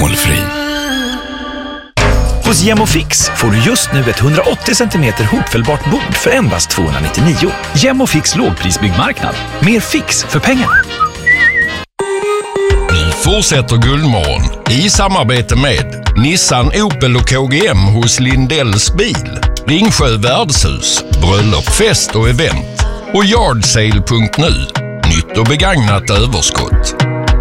Målfri. Hos Gemofix får du just nu ett 180 cm hopfällbart bord för endast 299. Gemofix lågprisbyggmarknad. Mer fix för pengarna. Nu fortsätter Guldmorgon i samarbete med Nissan, Opel och KGM hos Lindells bil, Ringsjö värdshus, bröllop, fest och event och yardsale.nu. Nytt och begagnat överskott.